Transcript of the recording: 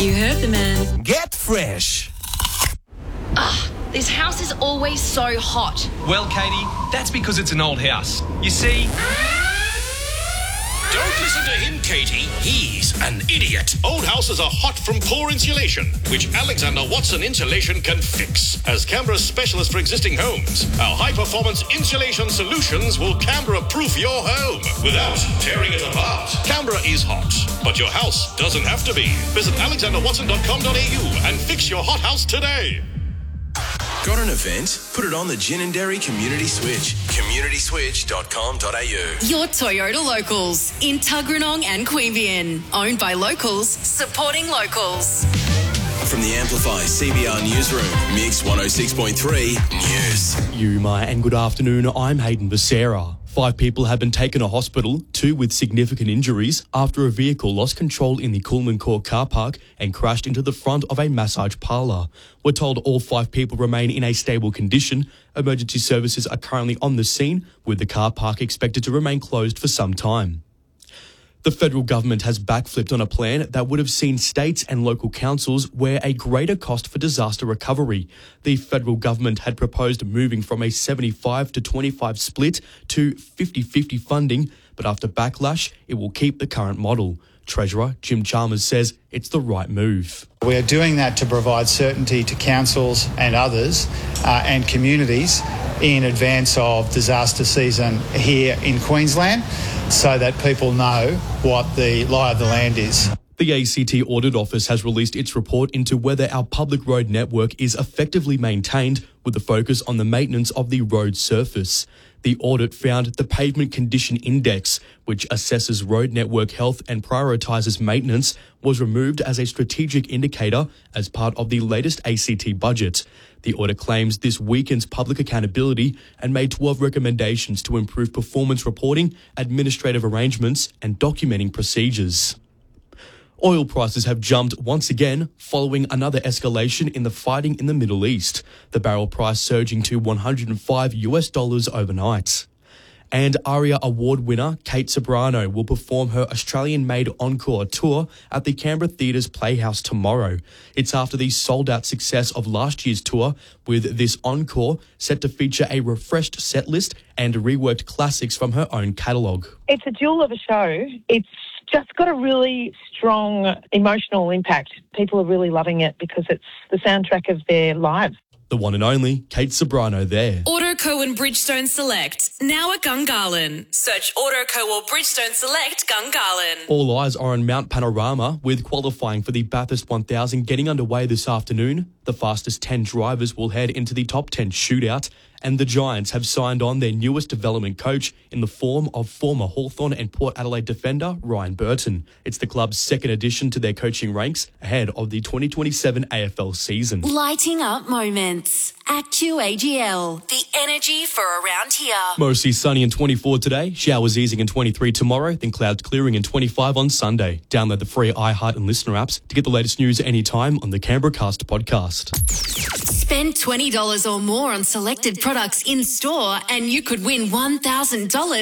You heard the man. Get fresh. This house is always so hot. Well, Katie, that's because it's an old house. You see... Don't listen to him, Katie. He's an idiot. Old houses are hot from poor insulation, which Alexander Watson Insulation can fix. As Canberra's specialist for existing homes, our high-performance insulation solutions will Canberra-proof your home without tearing it apart. Canberra is hot, but your house doesn't have to be. Visit alexanderwatson.com.au and fix your hot house today. Got an event? Put it on the Gin and Dairy Community Switch. communityswitch.com.au. Your Toyota Locals in Tuggeranong and Queanbeyan. Owned by locals, supporting locals. From the Amplify CBR Newsroom, Mix 106.3 News. Yuma and good afternoon, I'm Hayden Becerra. 5 people have been taken to hospital, 2 with significant injuries, after a vehicle lost control in the Coolman Court car park and crashed into the front of a massage parlour. We're told all 5 people remain in a stable condition. Emergency services are currently on the scene, with the car park expected to remain closed for some time. The federal government has backflipped on a plan that would have seen states and local councils wear a greater cost for disaster recovery. The federal government had proposed moving from a 75 to 25 split to 50-50 funding, but after backlash, it will keep the current model. Treasurer Jim Chalmers says it's the right move. We are doing that to provide certainty to councils and others and communities in advance of disaster season here in Queensland, so that people know what the lie of the land is. The ACT Audit Office has released its report into whether our public road network is effectively maintained, with a focus on the maintenance of the road surface. The audit found the Pavement Condition Index, which assesses road network health and prioritises maintenance, was removed as a strategic indicator as part of the latest ACT budget. The audit claims this weakens public accountability and made 12 recommendations to improve performance reporting, administrative arrangements and documenting procedures. Oil prices have jumped once again following another escalation in the fighting in the Middle East, the barrel price surging to $105 overnight. And ARIA Award winner Kate Ceberano will perform her Australian-made encore tour at the Canberra Theatre's Playhouse tomorrow. It's after the sold-out success of last year's tour, with this encore set to feature a refreshed set list and reworked classics from her own catalogue. It's a jewel of a show. It's just got a really strong emotional impact. People are really loving it because it's the soundtrack of their lives. The one and only Kate Ceberano there. Autoco and Bridgestone Select, now at Gungahlin. Search Autoco or Bridgestone Select Gungahlin. All eyes are on Mount Panorama, with qualifying for the Bathurst 1000 getting underway this afternoon. The fastest 10 drivers will head into the top 10 shootout, and the Giants have signed on their newest development coach in the form of former Hawthorn and Port Adelaide defender Ryan Burton. It's the club's second addition to their coaching ranks ahead of the 2027 AFL season. Lighting up moments. AccuAGL, the energy for around here. Mostly sunny and 24 today, showers easing and 23 tomorrow, then clouds clearing and 25 on Sunday. Download the free iHeart and Listener apps to get the latest news anytime on the Canberra Cast podcast. Spend $20 or more on selected products in store and you could win $1,000